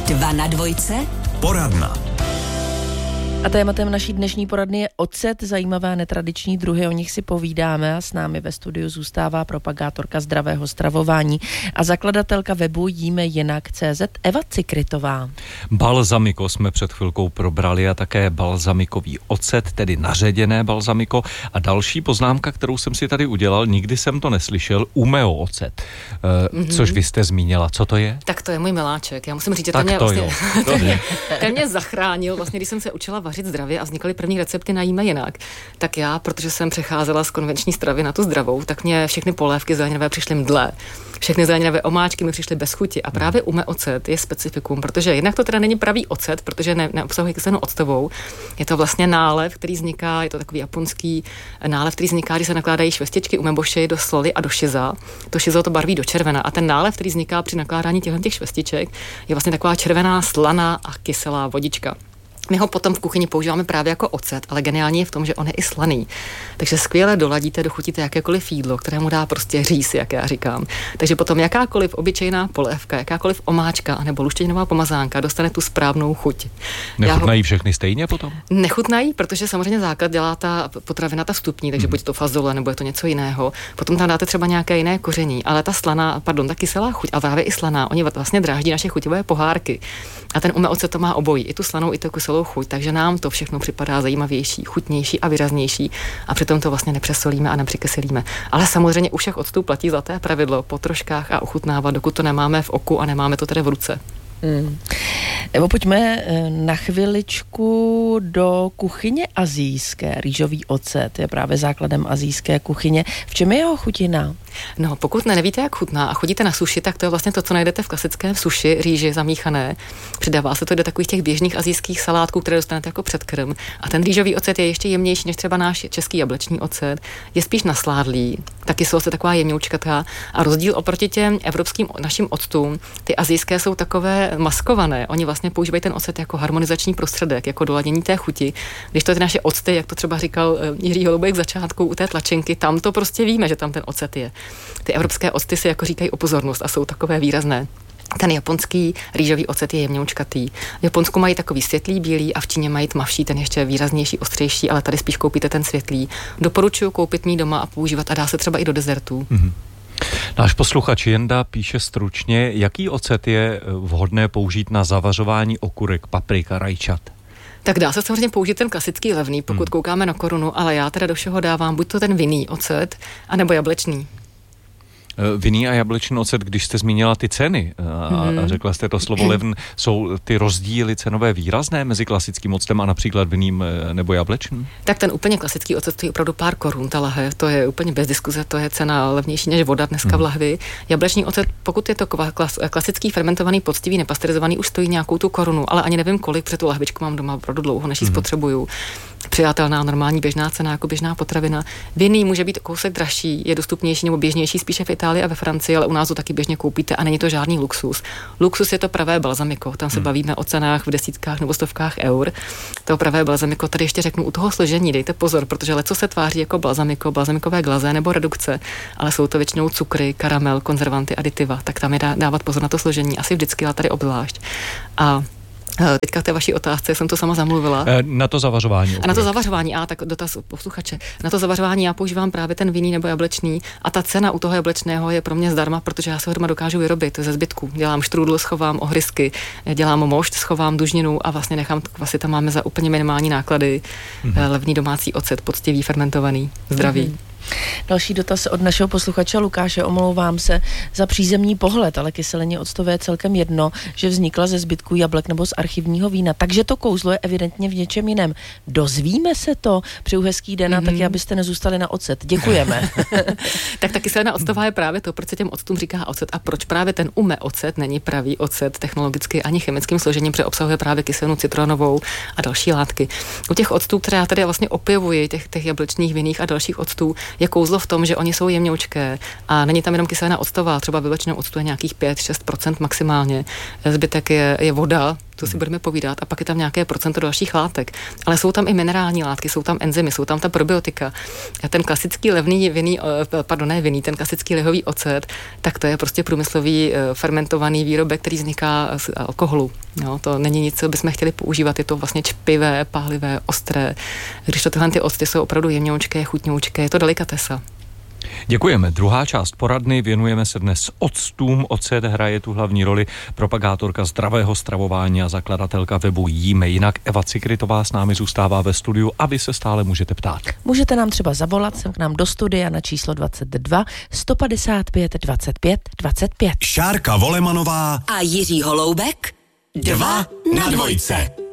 2 na dvojce. Poradna. A tématem naší dnešní poradny je ocet, zajímavé netradiční druhy, o nich si povídáme a s námi ve studiu zůstává propagátorka zdravého stravování a zakladatelka webu Jimejinak.cz Eva Cikrytová. Balzamiko jsme před chvilkou probrali a také balzamikový ocet, tedy naředěné balzamiko. A další poznámka, kterou jsem si tady udělal, nikdy jsem to neslyšel, umeo ocet, což vy jste zmínila. Co to je? Tak to je můj miláček. Já musím říct, že ten mě zachránil, vlastně, když jsem se učila vařit zdravě a vznikaly první recepty na Jíme jinak, tak já, protože jsem přecházela z konvenční stravy na tu zdravou, tak mě všechny polévky zeleninové přišly mdlé. Všechny zeleninové omáčky mi přišly bez chuti a právě ume ocet je specifikum, protože jednak to teda není pravý ocet, protože neobsahuje kyselinu octovou. Je to vlastně nálev, který vzniká, je to takový japonský nálev, který vzniká, když se nakládají švestičky umeboši do soli a do šiza. To šizo to barví do červena a ten nálev, který vzniká při nakládání těch švestiček, je vlastně taková červená, slaná a kyselá vodička. My ho potom v kuchyni používáme právě jako ocet, ale geniální je v tom, že on je i slaný. Takže skvěle doladíte, dochutíte jakékoliv jídlo, kterému dá prostě říz, jak já říkám. Takže potom jakákoliv obyčejná polévka, jakákoliv omáčka anebo luštěninová pomazánka dostane tu správnou chuť. Nechutnají všechny stejně potom? Nechutnají, protože samozřejmě základ dělá ta potravina, ta vstupní, takže buď to fazole, nebo je to něco jiného. Potom tam dáte třeba nějaké jiné koření, ale ta kyselá chuť a právě i slaná, oni vlastně dráždí naše chutivé pohárky. A ten ume ocet to má obojí, i tu slanou, i tu kyselou chuť, takže nám to všechno připadá zajímavější, chutnější a výraznější a přitom to vlastně nepřesolíme a nepřikyselíme. Ale samozřejmě u všech octů platí zlaté pravidlo po troškách a ochutnávat, dokud to nemáme v oku a nemáme to tedy v ruce. Evo, pojďme na chviličku do kuchyně asijské. Rýžový ocet je právě základem asijské kuchyně. V čem je jeho chutina? No, pokud nevíte, jak chutná a chodíte na sushi, tak to je vlastně to, co najdete v klasickém sushi, rýži zamíchané. Přidává se to do takových těch běžných asijských salátků, které dostanete jako předkrm. A ten rýžový ocet je ještě jemnější než třeba náš český jablečný ocet. Je spíš nasládlý, taky jsou se taková jemňoučkatá a rozdíl oproti těm evropským našim octům, ty asijské jsou takové maskované. Oni vlastně používají ten ocet jako harmonizační prostředek, jako doladění té chuti. Když to ty naše octy, jak to třeba říkal Jiří Holubek v začátku u té tlačenky, tam to prostě víme, že tam ten ocet je. Ty evropské octy si jako říkají o pozornost a jsou takové výrazné. Ten japonský rýžový ocet je jemňoučkatý. V Japonsku mají takový světlý, bílý a v Číně mají tmavší, ten ještě výraznější, ostřejší, ale tady spíš koupíte ten světlý. Doporučuji koupit mý doma a používat a dá se třeba i do dezertů. Náš posluchač Jenda píše stručně, jaký ocet je vhodné použít na zavařování okurek, paprik a rajčat. Tak dá se samozřejmě použít ten klasický levný, pokud koukáme na korunu, ale já teda do všeho dávám buď to ten vinný ocet, anebo jablečný. Vinný a jablečný ocet, když jste zmínila ty ceny a řekla jste to slovo levn, jsou ty rozdíly cenové výrazné mezi klasickým octem a například vinným nebo jablečným? Tak ten úplně klasický ocet stojí opravdu pár korun, ta lahev, to je úplně bez diskuze, to je cena levnější než voda dneska v lahvi. Jablečný ocet, pokud je to klasický fermentovaný, poctivý, nepasterizovaný, už stojí nějakou tu korunu, ale ani nevím kolik, protože tu lahvičku mám doma opravdu dlouho, než ji spotřebuju. Přijatelná, normální, běžná cena, jako běžná potravina. Vinný může být kousek dražší, je dostupnější nebo běžnější spíše v Itálii a ve Francii, ale u nás to taky běžně koupíte a není to žádný luxus. Luxus je to pravé balzamiko, tam se bavíme o cenách v desítkách nebo stovkách eur. To pravé balzamiko, tady ještě řeknu u toho složení, dejte pozor, protože leco se tváří jako balzamiko, balzamikové glaze nebo redukce, ale jsou to většinou cukry, karamel, konzervanty, aditiva, tak tam je dávat pozor na to složení, asi vždycky, ale tady obzvlášť. A teďka k té vaší otázce jsem to sama zamluvila. Na to zavařování. A na to zavařování, tak dotaz posluchače. Na to zavařování já používám právě ten vinný nebo jablečný a ta cena u toho jablečného je pro mě zdarma, protože já se ho doma dokážu vyrobit ze zbytku. Dělám štrůdl, schovám ohrysky, dělám mošt, schovám dužninu a vlastně nechám kvasy, tam máme za úplně minimální náklady levný domácí ocet, poctivý, fermentovaný, zdravý. Další dotaz od našeho posluchače Lukáše, omlouvám se za přízemní pohled, ale kyselení octové je celkem jedno, že vznikla ze zbytků jablek nebo z archivního vína, takže to kouzlo je evidentně v něčem jiném. Dozvíme se to, přeju hezký den a taky, abyste nezůstali na ocet. Děkujeme. Tak ta kyselina octová je právě to, proč se těm octům říká ocet a proč právě ten ume ocet není pravý ocet technologicky ani chemickým složením, protože obsahuje právě kyselinu citronovou a další látky. U těch octů, které já tady vlastně opěvuji, těch jablečných, vinných a dalších octů, je kouzlo v tom, že oni jsou jemňoučké a není tam jenom kyselina octová, třeba ve většinou octu je nějakých 5-6% maximálně. Zbytek je voda, to si budeme povídat, a pak je tam nějaké procento dalších látek. Ale jsou tam i minerální látky, jsou tam enzymy, jsou tam ta probiotika. A ten klasický ten klasický lihový ocet, tak to je prostě průmyslový fermentovaný výrobek, který vzniká z alkoholu. Jo, to není nic, co bychom chtěli používat, je to vlastně čpivé, pálivé, ostré. Když to tyhle ty octy jsou opravdu jemňoučké, chutňoučké, je to delikatesa. Děkujeme. Druhá část poradny, věnujeme se dnes octům. Ocet hraje tu hlavní roli propagátorka zdravého stravování a zakladatelka webu Jíme jinak. Eva Cikrytová s námi zůstává ve studiu a vy se stále můžete ptát. Můžete nám třeba zavolat sem k nám do studia na číslo 22 155 25 25. Šárka Volemanová a Jiří Holoubek 2 na dvojce.